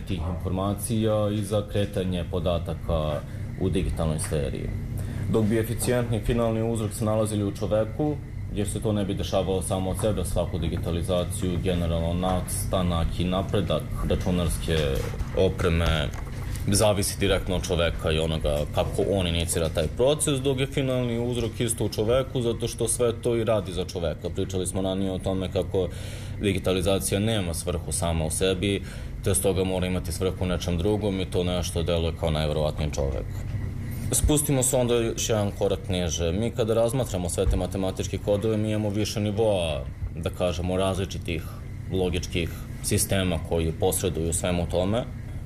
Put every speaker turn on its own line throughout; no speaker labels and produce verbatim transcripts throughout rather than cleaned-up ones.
tih informacija i za kretanje podataka u digitalnoj sferi. Dok bi eficijentni finalni uzrok se nalazili u čoveku, jer se to ne bi dešavalo samo od sebe, svaku digitalizaciju, generalno nastanak i napredak računarske opreme zavisi direktno od čoveka i onoga kako on inicira taj proces, dok je finalni uzrok isto u čoveku, zato što sve to i radi za čoveka. Pričali smo ranije o tome kako digitalizacija nema svrhu sama u sebi, te stoga mora imati svrhu u nečem drugom i to nešto deluje kao najverovatniji čovek. Spustimo se onda još jedan korak niže. Mi kada razmatramo sve te matematičke kodove, mi imamo više nivoa, da kažemo, različitih logičkih sistema koji posreduju svemu tome.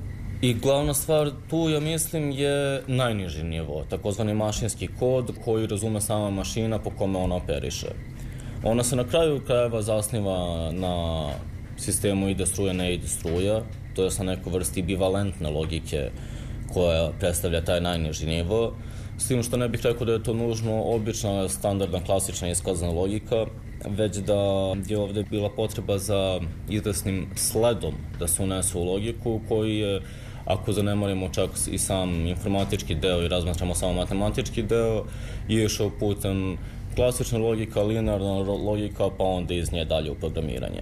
I glavna stvar tu, ja mislim, je najniži nivo, takozvani mašinski kod koji razume sama mašina po kome ona operiše. Ona se na kraju krajeva zasniva na sistemu ide struja, ne ide struja, to je sa nekoj vrsti bivalentne logike koja predstavlja taj najniži nivo, s tim što ne bih rekao da je to nužno obična, standardna, klasična iskazana logika, već da je ovde bila potreba za izvesnim sledom da se unesu u logiku koji je, ako zanemarimo čak i sam informatički deo i razmatramo samo matematički deo, je išao putem klasična logika, linearna logika, pa onda iz nje dalje u programiranje.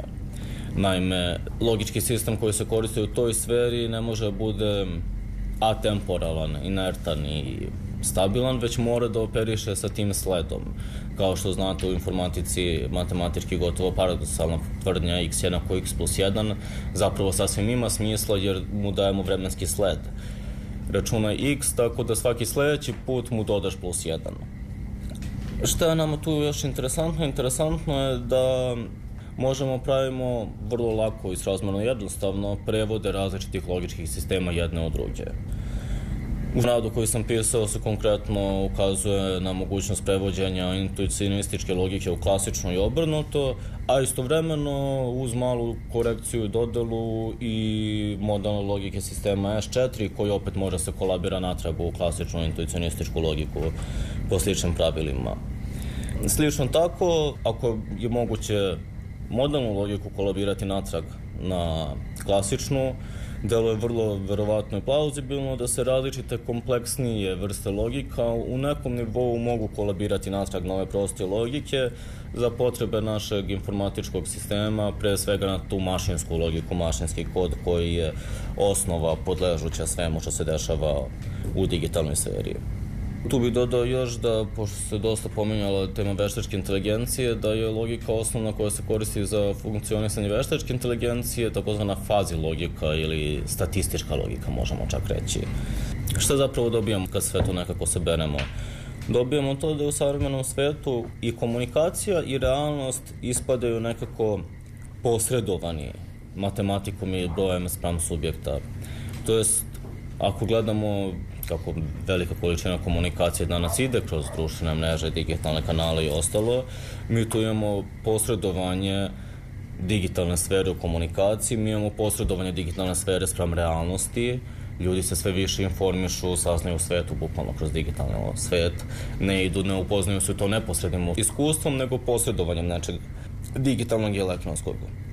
Naime, logički sistem koji se koristi u toj sferi ne može da bude atemporalan, inertan i stabilan, već mora da operiše sa tim sledom. Kao što znate, u informatici matematički gotovo paradoksalna tvrdnja x jednako x plus jedan zapravo sasvim ima smisla jer mu dajemo vremenski sled. Računaj x, tako da svaki sledeći put mu dodaš plus jedan. Šta je nama tu još interesantno? Interesantno je da možemo pravimo vrlo lako i srazmerno jednostavno prevode različitih logičkih sistema jedne od druge. U radu koji sam pisao se konkretno ukazuje na mogućnost prevođenja intuicionističke logike u klasično i obrnuto, a istovremeno uz malu korekciju i dodelu i modalne logike sistema S četiri koji opet može se kolabira natrag u klasičnu intuicionističku logiku po sličnim pravilima. Slično tako, ako je moguće modalnu logiku kolabirati natrag na klasičnu, delo je vrlo verovatno i plauzibilno da se različite kompleksnije vrste logika u nekom nivou mogu kolabirati natrag na ove proste logike za potrebe našeg informatičkog sistema, pre svega na tu mašinsku logiku, mašinski kod koji je osnova podležuća svemu što se dešava u digitalnoj sferi. Tu bih dodao još da, pošto se dosta pominjala tema veštačke inteligencije, da je logika osnovna koja se koristi za funkcionisanje veštačke inteligencije, takozvana fazi logika ili statistička logika, možemo čak reći. Šta zapravo dobijamo kad sve to nekako saberemo? Dobijamo to da u savremenom svetu i komunikacija i realnost ispadaju nekako posredovani matematikom i brojem spram subjekta. To jest, ako gledamo kako velika količina komunikacije danas ide kroz društvene mreže, digitalne kanale i ostalo, mi tu imamo posredovanje digitalne sfere u komunikaciji, mi imamo posredovanje digitalne sfere spram realnosti, ljudi se sve više informišu, saznaju svetu bukvalno kroz digitalni svet, ne idu, ne upoznaju se to neposrednim iskustvom, nego posredovanjem nečeg digitalnog i elektronskog.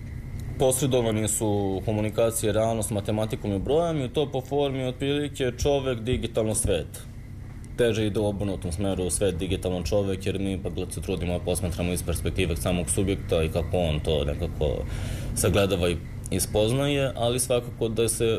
Posredovani su komunikacije, realnost, matematikom i brojem i to po formi otprilike čovek, digitalno svet. Teže ide u obrnutom smeru svet, digitalno čovek, jer mi pa se trudimo da posmatramo iz perspektive samog subjekta i kako on to nekako sagledava i ispoznaje, ali svakako da se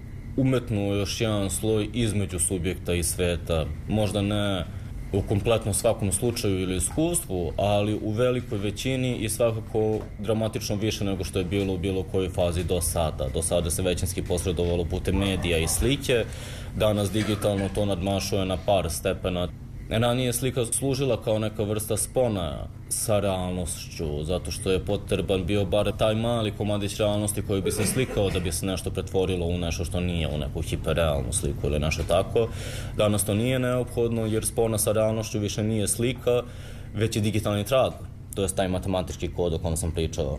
umetnu još jedan sloj između subjekta i sveta, možda ne u kompletno svakom slučaju ili iskustvu, ali u velikoj većini i svakako dramatično više nego što je bilo u bilo kojoj fazi do sada. Do sada se većinski posredovalo putem medija i slike, danas digitalno to nadmašuje na par stepena. Ranije je slika služila kao neka vrsta spona sa realnošću, zato što je potreban bio bar taj mali komadić realnosti koji bi se slikao da bi se nešto pretvorilo u nešto što nije, u neku hiperrealnu sliku ili nešto tako. Danas to nije neophodno jer spona sa realnošću više nije slika, već je digitalni trag, to je taj matematički kod o kom sam pričao.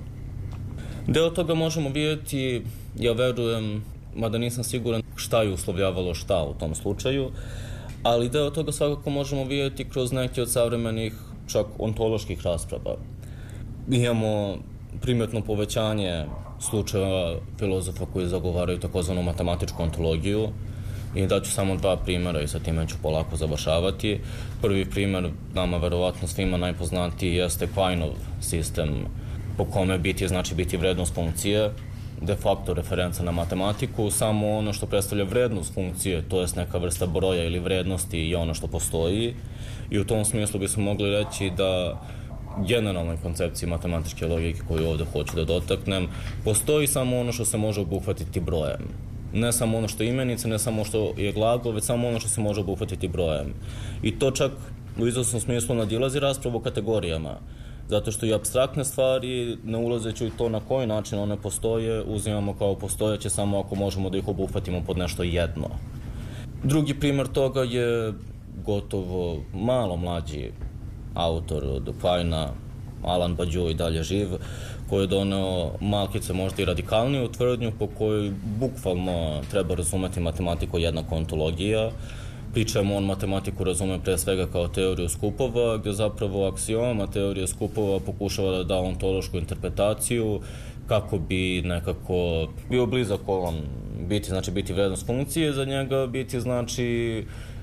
Deo toga možemo vidjeti, ja verujem, mada nisam siguran šta je uslovljavalo šta u tom slučaju, ali deo toga svakako možemo vidjeti kroz neke od savremenih čak ontoloških rasprava. Imamo primetno povećanje slučajeva filozofa koji zagovaraju takozvanu matematičku ontologiju. I daću samo dva primjera i sa time ću polako završavati. Prvi primjer, nama verovatno svima najpoznatiji, jeste Quineov sistem po kome biti znači biti vrednost funkcije, de facto referenca na matematiku, samo ono što predstavlja vrednost funkcije, to jest neka vrsta broja ili vrednosti je ono što postoji. I u tom smislu bismo mogli reći da generalnoj koncepciji matematičke logike koju ovdje hoću da dotaknem, postoji samo ono što se može obuhvatiti brojem. Ne samo ono što je imenica, ne samo što je glagol, već samo ono što se može obuhvatiti brojem. I to čak u izvesnom smislu nadilazi raspravu o kategorijama. Zato što i apstraktne stvari, ne ulazeći u to na koji način one postoje, uzimamo kao postojeće samo ako možemo da ih obuhvatimo pod nešto jedno. Drugi primjer toga je gotovo malo mlađi autor od Quinea, Alan Badiou, i dalje živ, koji je doneo malkice možda i radikalniju tvrdnju po kojoj bukvalno treba razumeti matematiku jednako ontologija. Pričamo, on matematiku razume pre svega kao teoriju skupova, gdje zapravo aksioma teorije skupova pokušava da da ontološku interpretaciju kako bi nekako bio blizak ovom biti, znači biti vrednost funkcije, za njega biti znači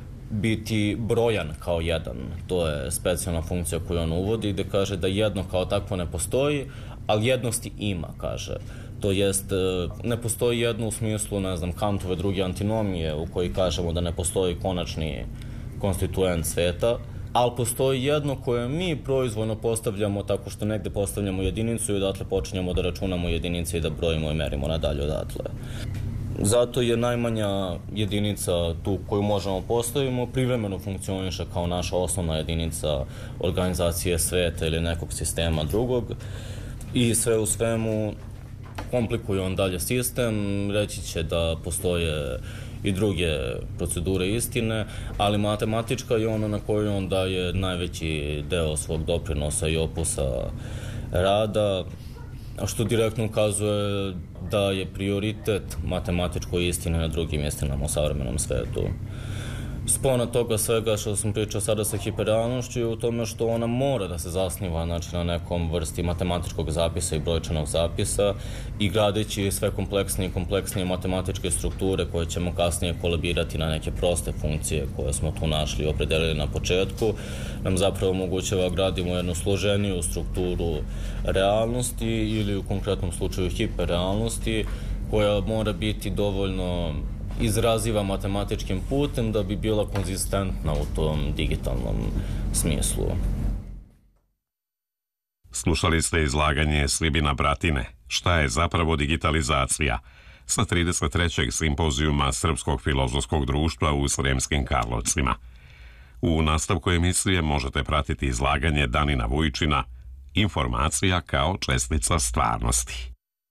biti brojan kao jedan. To je specijalna funkcija koju on uvodi, gde kaže da jedno kao takvo ne postoji, ali jednosti ima, kaže. To jest, ne postoji jedno u smislu, ne znam, Kantove druge antinomije u kojoj kažemo da ne postoji konačni konstituent sveta, ali postoji jedno koje mi proizvoljno postavljamo tako što negde postavljamo jedinicu i odatle počinjemo da računamo jedinice i da brojimo i merimo nadalje odatle. Zato je najmanja jedinica tu koju možemo postavimo privremeno funkcioniše kao naša osnovna jedinica organizacije sveta ili nekog sistema drugog i sve u svemu komplikuje on dalje sistem, reći će da postoje i druge procedure istine, ali matematička je ono na kojoj on daje najveći deo svog doprinosa i opusa rada, što direktno ukazuje da je prioritet matematičkoj istine na drugim istinama u savremenom svetu. Spona toga svega što sam pričao sada sa hiperrealnošću je u tome što ona mora da se zasniva znači, na nekom vrsti matematičkog zapisa i brojčanog zapisa i gradeći sve kompleksnije i kompleksnije matematičke strukture koje ćemo kasnije kolabirati na neke proste funkcije koje smo tu našli i opredelili na početku, nam zapravo omogućava gradimo jednu složeniju strukturu realnosti ili u konkretnom slučaju hiperrealnosti koja mora biti dovoljno izraziva matematičkim putem da bi bila konzistentna u tom digitalnom smislu.
Slušali ste izlaganje Slibina Bratine, šta je zapravo digitalizacija, sa trideset trećeg simpozijuma Srpskog filozofskog društva u Sremskim Karlovcima. U nastavku emisije možete pratiti izlaganje Danina Vujčina Informacija kao čestica stvarnosti.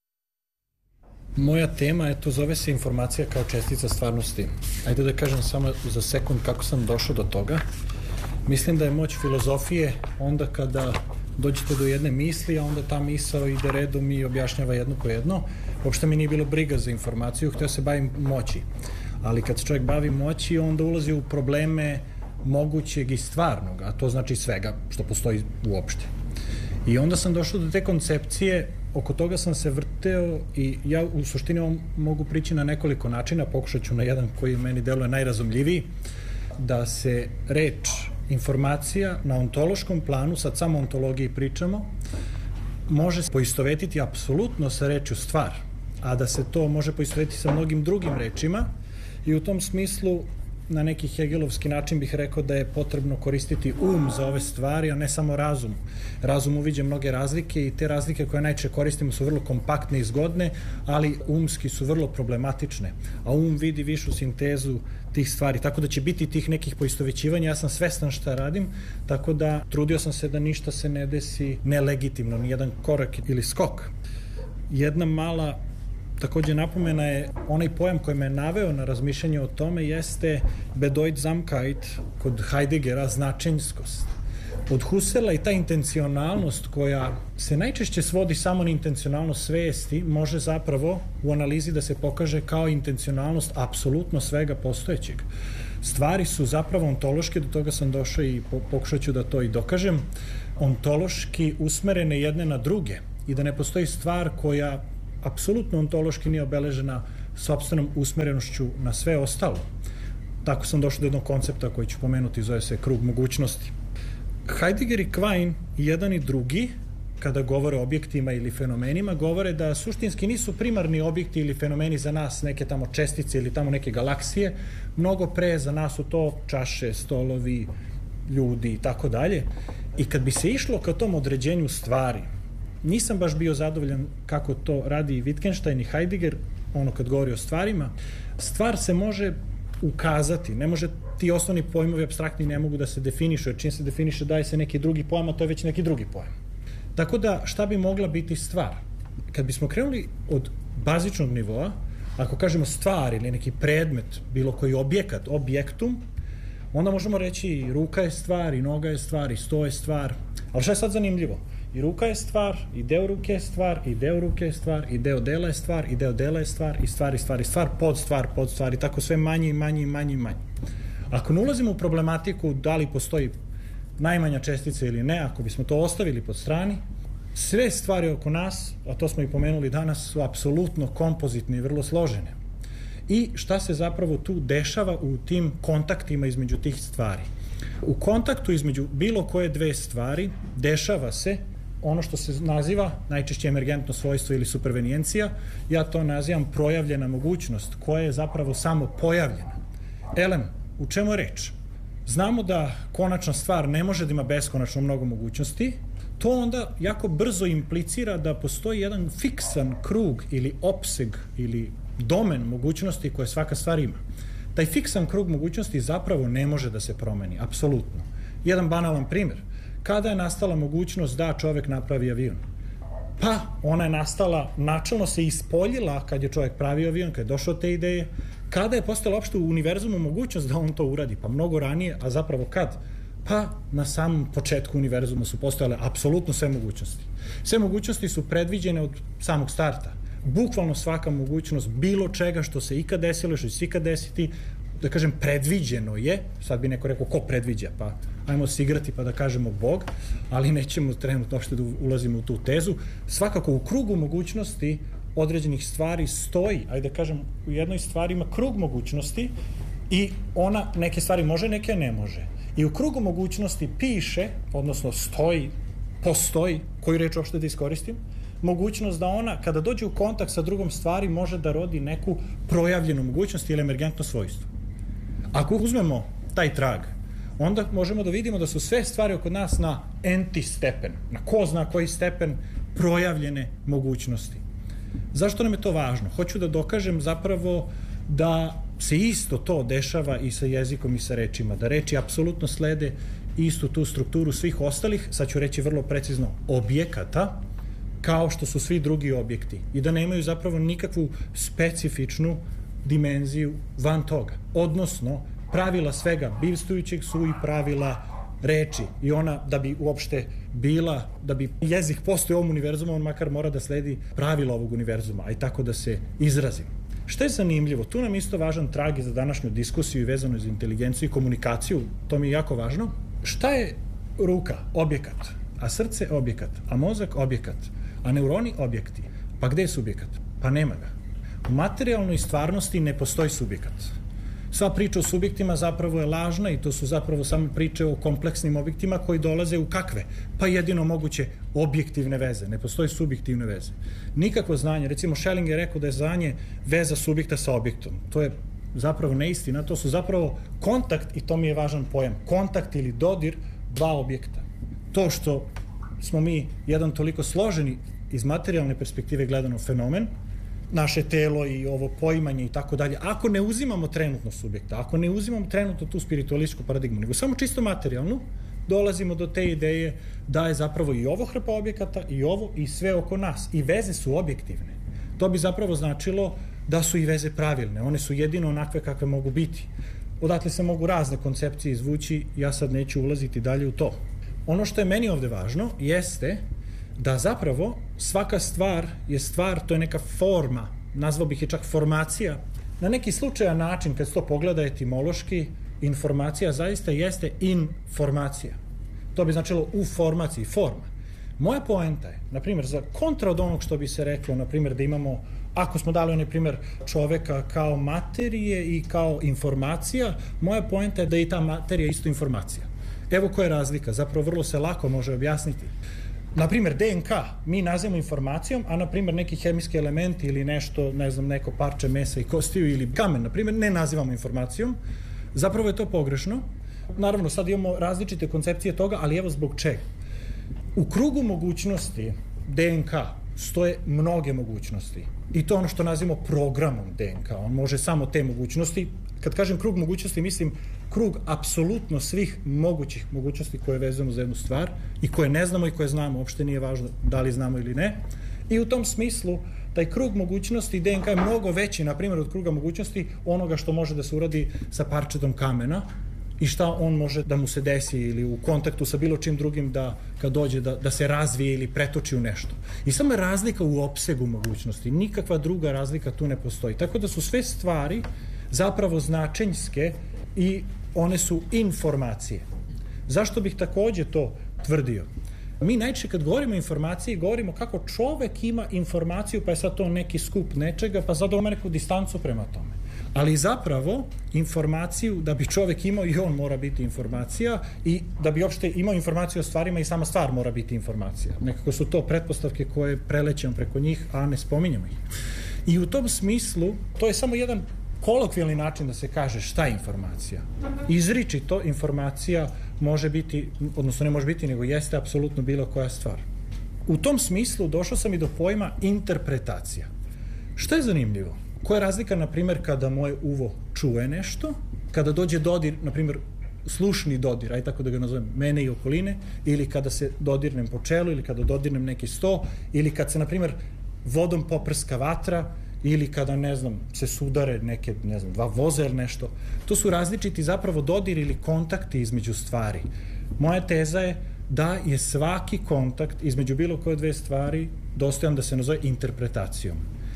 Moja tema, eto, zove se informacija kao čestica stvarnosti. Ajde da kažem samo za sekund kako sam došao do toga. Mislim da je moć filozofije onda kada dođete do jedne misli, a onda ta misao ide redom i objašnjava jedno po jedno. Uopšte mi nije bilo briga za informaciju, htio se bavim moći. Ali kad se čovjek bavi moći, onda ulazi u probleme mogućeg i stvarnog, a to znači svega što postoji uopšte. I onda sam došao do te koncepcije, oko toga sam se vrteo i ja u suštini ovom mogu prići na nekoliko načina, pokušat ću na jedan koji meni deluje najrazumljiviji, da se reč informacija na ontološkom planu, sad samo o ontologiji pričamo, može poistovetiti apsolutno sa rečju stvar, a da se to može poistovetiti sa mnogim drugim rečima i u tom smislu na neki hegelovski način bih rekao da je potrebno koristiti um za ove stvari, a ne samo razum. Razum uviđa mnoge razlike i te razlike koje najčešće koristimo su vrlo kompaktne i zgodne, ali umski su vrlo problematične. A um vidi višu sintezu tih stvari, tako da će biti tih nekih poistovećivanja. Ja sam svestan šta radim, tako da trudio sam se da ništa se ne desi nelegitimno, ni jedan korak ili skok. Jedna mala takođe napomena je, onaj pojam koji me naveo na razmišljanje o tome jeste Bedeutsamkeit kod Heideggera, značenjskost. Od Husserla i ta intencionalnost koja se najčešće svodi samo na intencionalnost svesti može zapravo u analizi da se pokaže kao intencionalnost apsolutno svega postojećeg. Stvari su zapravo ontološke, do toga sam došao i pokušat ću da to i dokažem, ontološki usmerene jedne na druge. i da ne postoji stvar koja apsolutno ontološki nije obeležena sopstvenom usmerenošću na sve ostalo. Tako sam došao do jednog koncepta koji ću pomenuti, zove se krug mogućnosti. Heidegger i Quine, i jedan i drugi, kada govore o objektima ili fenomenima, govore da suštinski nisu primarni objekti ili fenomeni za nas neke tamo čestice ili tamo neke galaksije, mnogo pre za nas su to čaše, stolovi, ljudi i tako dalje. I kad bi se išlo ka tom određenju stvari, nisam baš bio zadovoljan kako to radi i Wittgenstein i Heidegger, ono kad govori o stvarima. Stvar se može ukazati, ne može, ti osnovni pojmovi apstraktni ne mogu da se definišu, jer čim se definiše daje se neki drugi pojam, a to je već neki drugi pojam. Tako da, šta bi mogla biti stvar? Kad bismo krenuli od bazičnog nivoa, ako kažemo stvar ili neki predmet, bilo koji objekat, objektum, onda možemo reći i ruka je stvar, i noga je stvar, i sto je stvar. Ali šta je sad zanimljivo? I ruka je stvar, i deo ruke je stvar, i deo ruke je stvar, i deo dela je stvar, i deo dela je stvar, i stvar, i stvar, i stvar, pod stvar, pod stvar, i tako sve manje i manje i manje i manje. Ako ne ulazimo u problematiku da li postoji najmanja čestica ili ne, ako bismo to ostavili pod strani, sve stvari oko nas, a to smo i pomenuli danas, su apsolutno kompozitne i vrlo složene. I šta se zapravo tu dešava u tim kontaktima između tih stvari? U kontaktu između bilo koje dve stvari dešava se ono što se naziva najčešće emergentno svojstvo ili supervenijencija. Ja to nazivam projavljena mogućnost, koja je zapravo samo pojavljena. Elem, u čemu je reč? Znamo da konačna stvar ne može da ima beskonačno mnogo mogućnosti, to onda jako brzo implicira da postoji jedan fiksan krug ili opseg ili domen mogućnosti koje svaka stvar ima. Taj fiksan krug mogućnosti zapravo ne može da se promeni, apsolutno. Jedan banalan primjer. Kada je nastala mogućnost da čovek napravi avion? Pa, ona je nastala, načelno se ispoljila kad je čovek pravio avion, kad je došao te ideje. Kada je postala uopšte u univerzumu mogućnost da on to uradi? Pa mnogo ranije, a zapravo kad? Pa na samom početku univerzuma su postojale apsolutno sve mogućnosti. Sve mogućnosti su predviđene od samog starta. Bukvalno svaka mogućnost bilo čega što se ikad desilo, što će se ikad desiti, da kažem, predviđeno je, sad bi neko rekao ko predviđa, pa ajmo se igrati pa da kažemo Bog, ali nećemo trenutno uopšte da ulazimo u tu tezu. Svakako u krugu mogućnosti određenih stvari stoji, ajde da kažem, u jednoj stvari ima krug mogućnosti i ona neke stvari može, neke ne može. I u krugu mogućnosti piše, odnosno stoji, postoji, koju reč uopšte da iskoristim, mogućnost da ona, kada dođe u kontakt sa drugom stvari, može da rodi neku projavljenu mogućnost ili emergentno svojstvo. Ako uzmemo taj trag, onda možemo da vidimo da su sve stvari oko nas na enti stepen, na ko zna koji stepen projavljene mogućnosti. Zašto nam je to važno? Hoću da dokažem zapravo da se isto to dešava i sa jezikom i sa rečima, da reči apsolutno slede istu tu strukturu svih ostalih, sad ću reći vrlo precizno, objekata, kao što su svi drugi objekti i da nemaju zapravo nikakvu specifičnu dimenziju van toga. Odnosno, pravila svega bivstujućeg su i pravila reči i ona da bi uopšte bila, da bi jezik postoji u ovom univerzumu, on makar mora da sledi pravila ovog univerzuma, a i tako da se izrazi. Što je zanimljivo? Tu nam isto važan trag i za današnju diskusiju i vezano za inteligenciju i komunikaciju, to mi je jako važno. Šta je ruka? Objekat. A srce objekat. A mozak objekat. A neuroni objekti. Pa gde je subjekat? Pa nema ga. U materijalnoj stvarnosti ne postoji subjekat. Sva priča o subjektima zapravo je lažna i to su zapravo samo priče o kompleksnim objektima koji dolaze u kakve? Pa jedino moguće objektivne veze. Ne postoji subjektivne veze. Nikakvo znanje. Recimo, Schelling je rekao da je znanje veza subjekta sa objektom. To je zapravo neistina. To su zapravo kontakt, i to mi je važan pojam, kontakt ili dodir dva objekta. To što smo mi jedan toliko složeni iz materijalne perspektive gledano fenomen, naše telo i ovo poimanje i tako dalje, ako ne uzimamo trenutno subjekta, ako ne uzimamo trenutno tu spiritualističku paradigmu, nego samo čisto materijalnu, dolazimo do te ideje da je zapravo i ovo hrpa objekata, i ovo, i sve oko nas. I veze su objektivne. To bi zapravo značilo da su i veze pravilne. One su jedino onakve kakve mogu biti. Odatle se mogu razne koncepcije izvući, ja sad neću ulaziti dalje u to. Ono što je meni ovde važno jeste da zapravo svaka stvar je stvar, to je neka forma, nazvao bih je čak formacija. Na neki slučajan način, kad se to pogleda etimološki, informacija zaista jeste informacija. To bi značilo u formaciji, forma. Moja poenta je, na primjer, za kontra od onog što bi se reklo, na primjer, da imamo, ako smo dali onaj primjer čoveka kao materije i kao informacija, moja poenta je da je i ta materija isto informacija. Evo koja je razlika, zapravo vrlo se lako može objasniti. Na primjer, D N K mi nazivamo informacijom, a na primjer neki hemijski element ili nešto, ne znam, neko parče mesa i kostiju ili kamen, na primjer, ne nazivamo informacijom. Zapravo je to pogrešno. Naravno, sad imamo različite koncepcije toga, ali evo zbog čega. U krugu mogućnosti D N K stoje mnoge mogućnosti. I to ono što nazivamo programom D N K. On može samo te mogućnosti. Kad kažem krug mogućnosti, mislim krug apsolutno svih mogućih mogućnosti koje vezujemo za jednu stvar i koje ne znamo i koje znamo. Uopšte nije važno da li znamo ili ne. I u tom smislu, taj krug mogućnosti D N K je mnogo veći, na primjer, od kruga mogućnosti onoga što može da se uradi sa parčetom kamena i šta on može da mu se desi ili u kontaktu sa bilo čim drugim da kad dođe da, da se razvije ili pretoči u nešto. I samo je razlika u opsegu mogućnosti, nikakva druga razlika tu ne postoji. Tako da su sve stvari zapravo značenjske i one su informacije. Zašto bih takođe to tvrdio? Mi najčešće kad govorimo o informaciji, govorimo kako čovek ima informaciju, pa je sad to neki skup nečega, pa sad ima neku distancu prema tome. Ali zapravo informaciju, da bi čovek imao, i on mora biti informacija, i da bi uopšte imao informaciju o stvarima, i sama stvar mora biti informacija. Nekako su to pretpostavke koje prelećemo preko njih, a ne spominjamo ih. I u tom smislu, to je samo jedan kolokvijalni način da se kaže šta je informacija. Izričito informacija može biti, odnosno ne može biti, nego jeste apsolutno bilo koja stvar. U tom smislu došao sam i do pojma interpretacija. Šta je zanimljivo? Koja je razlika, na primjer, kada moje uvo čuje nešto, kada dođe dodir, na primjer, slušni dodir, aj tako da ga nazovem, mene i okoline, ili kada se dodirnem po čelu, ili kada dodirnem neki sto, ili kad se, na primjer, vodom poprska vatra, ili kada, ne znam, se sudare neke, ne znam, dva voza ili nešto. To su različiti zapravo dodir ili kontakti između stvari. Moja teza je da je svaki kontakt između bilo koje dve stvari dostojan da se nazove interpretacijom.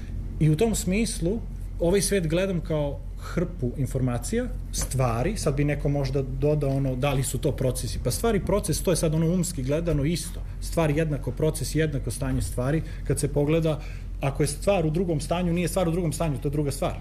I u tom smislu ovaj svet gledam kao hrpu informacija, stvari, sad bi neko možda dodao ono da li su to procesi, pa stvari proces, to je sad ono umski gledano isto, stvari jednako proces, jednako stanje stvari, kad se pogleda, ako je stvar u drugom stanju, nije stvar u drugom stanju, to je druga stvar.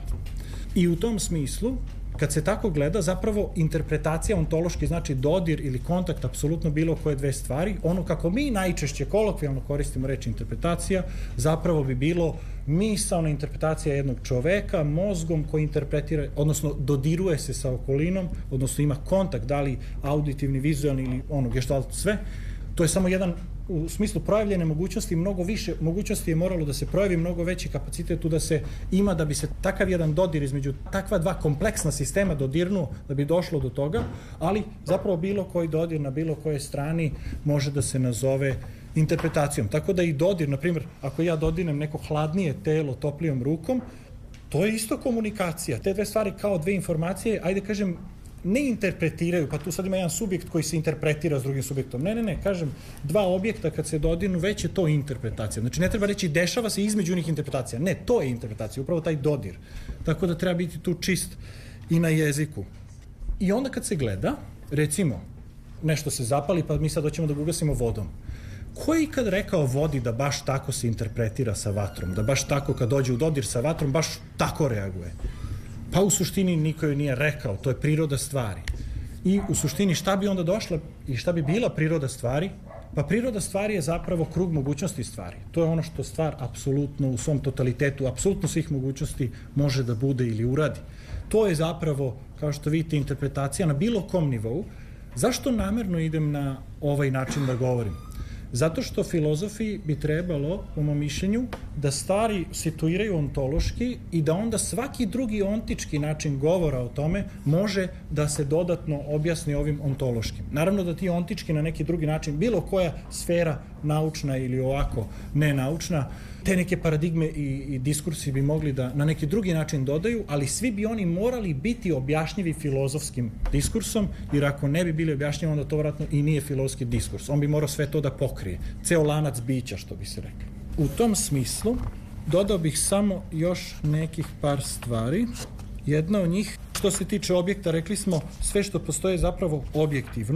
I u tom smislu, kad se tako gleda, zapravo interpretacija ontološki znači dodir ili kontakt apsolutno bilo koje dve stvari. Ono kako mi najčešće kolokvijalno koristimo reč interpretacija, zapravo bi bilo misaona interpretacija jednog čoveka mozgom koji interpretira, odnosno dodiruje se sa okolinom, odnosno ima kontakt, da li auditivni, vizualni ili ono gestalt sve. To je samo jedan, u smislu projavljene mogućnosti, mnogo više mogućnosti je moralo da se projavi, mnogo veći kapacitet tu da se ima, da bi se takav jedan dodir između takva dva kompleksna sistema dodirnuo, da bi došlo do toga, ali zapravo bilo koji dodir na bilo kojoj strani može da se nazove interpretacijom. Tako da i dodir, na primjer, ako ja dodirnem neko hladnije telo toplijom rukom, to je isto komunikacija. Te dve stvari kao dve informacije, ajde kažem, ne interpretiraju, pa tu sad ima jedan subjekt koji se interpretira s drugim subjektom. Ne, ne, ne, kažem, dva objekta kad se dodirnu, već je to interpretacija. Znači, ne treba reći dešava se između njih interpretacija. Ne, to je interpretacija, upravo taj dodir. Tako da treba biti tu čist i na jeziku. I onda kad se gleda, recimo, nešto se zapali, pa mi sad hoćemo da ga ugasimo vodom. Ko je ikad rekao vodi da baš tako se interpretira sa vatrom? Da baš tako kad dođe u dodir sa vatrom, baš tako reaguje? Pa u suštini niko joj nije rekao, to je priroda stvari. I u suštini šta bi onda došla i šta bi bila priroda stvari? Pa priroda stvari je zapravo krug mogućnosti stvari. To je ono što stvar apsolutno u svom totalitetu, apsolutno svih mogućnosti može da bude ili uradi. To je zapravo, kao što vidite, interpretacija na bilo kom nivou. Zašto namerno idem na ovaj način da govorim? Zato što filozofiji bi trebalo, po mom mišljenju, da stvari situiraju ontološki i da onda svaki drugi ontički način govora o tome može da se dodatno objasni ovim ontološkim. Naravno da ti ontički na neki drugi način, bilo koja sfera naučna ili ovako nenaučna, te neke paradigme i, i diskursi bi mogli da na neki drugi način dodaju, ali svi bi oni morali biti objašnjivi filozofskim diskursom, jer ako ne bi bili objašnjivi, onda to vratno i nije filozofski diskurs. On bi morao sve to da pokrije. Ceo lanac bića, što bi se rekli. U tom smislu, dodao bih samo još nekih par stvari. Jedna od njih, što se tiče objekta, rekli smo, sve što postoje je zapravo objektivno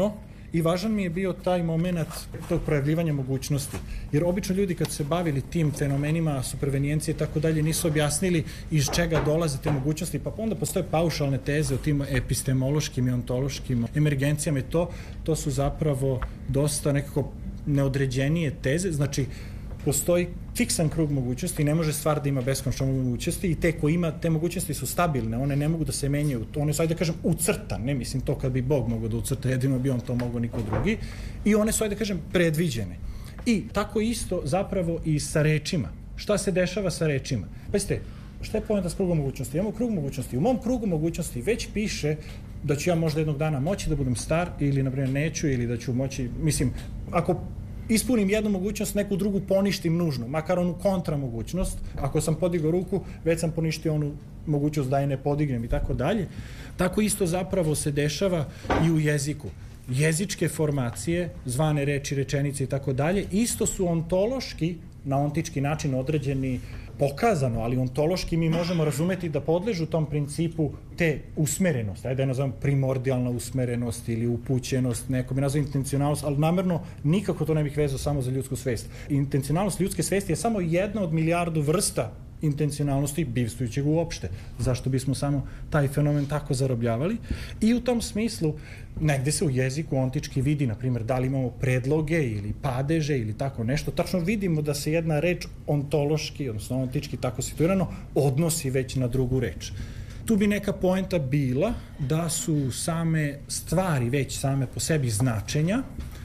i važan mi je bio taj moment tog projavljivanja mogućnosti. Jer obično ljudi kad se bavili tim fenomenima supervenijencije i tako dalje nisu objasnili iz čega dolaze te mogućnosti, pa onda postoje paušalne teze o tim epistemološkim i ontološkim emergencijama i to, to su zapravo dosta nekako neodređenije teze, znači postoji fiksan krug mogućnosti i ne može stvar da ima beskonačno mogućnosti i te ko ima, te mogućnosti su stabilne, one ne mogu da se menjaju, one su, ajde da kažem, ucrtane, mislim to kad bi Bog mogao da ucrta, jedino bi on to mogao niko drugi, i one su, ajde da kažem, predviđene. I tako isto zapravo i sa rečima. Šta se dešava sa rečima? Pazite, šta je poenta s krugom mogućnosti? Imamo krug mogućnosti. U mom krugu mogućnosti već piše da ću ja možda jednog dana moći da budem star ili, na primjer, neću, ili da ću moći, mislim, ako ispunim jednu mogućnost, neku drugu poništim nužno, makar onu kontramogućnost. Ako sam podigao ruku, već sam poništio onu mogućnost da je ne podignem i tako dalje. Tako isto zapravo se dešava i u jeziku. Jezičke formacije, zvane reči, rečenice i tako dalje, isto su ontološki, na ontički način određeni, pokazano, ali ontološki mi možemo razumeti da podležu tom principu te usmerenosti, ajde da je nazvam primordijalna usmerenost ili upućenost, neko bi nazvao intencionalnost, ali namerno nikako to ne bih vezao samo za ljudsku svest. Intencionalnost ljudske svesti je samo jedna od milijardu vrsta intencionalnosti bivstvujućeg uopšte. Zašto bismo samo taj fenomen tako zarobljavali? I u tom smislu, negde se u jeziku ontički vidi, na primjer, da li imamo predloge ili padeže ili tako nešto, tačno vidimo da se jedna reč ontološki, odnosno ontički tako situirano, odnosi već na drugu reč. Tu bi neka poenta bila da su same stvari već same po sebi značenja,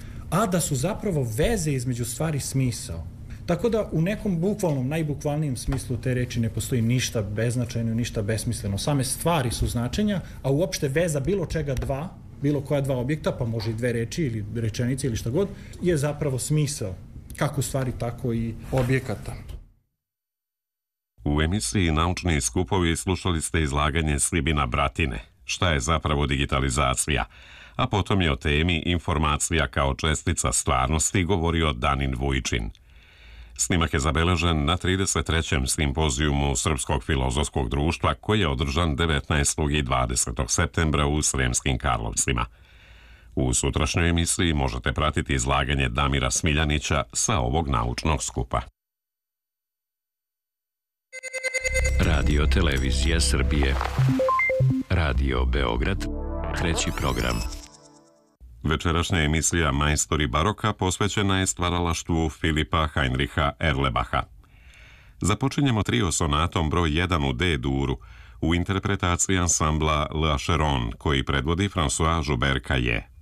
a da su zapravo veze između stvari smisao. Tako da u nekom bukvalnom, najbukvalnijem smislu te reči ne postoji ništa beznačajno, ništa besmisleno. Same stvari su značenja, a uopšte veza bilo čega dva, bilo koja dva objekta, pa može i dve reči ili rečenice ili šta god, je zapravo smisao, kako stvari, tako i objekata.
U emisiji Naučni skupovi slušali ste izlaganje Slibina Bratine, šta je zapravo digitalizacija, a potom je o temi informacija kao čestica stvarnosti govorio Danin Vujčin. Snimak je zabeležen na trideset trećem simpozijumu Srpskog filozofskog društva koji je održan devetnaestog i dvadesetog septembra u Sremskim Karlovcima. U sutrašnjoj emisiji možete pratiti izlaganje Damira Smiljanića sa ovog naučnog skupa.
Radio Televizija Srbije. Radio Beograd. Treći program.
Večerašnja emisija Majstori baroka posvećena je stvaralaštvu Filipa Heinricha Erlebacha. Započinjemo trio sonatom broj jedan u D-duru u interpretaciji ansambla Le Acheron koji predvodi François Joubert Caillet.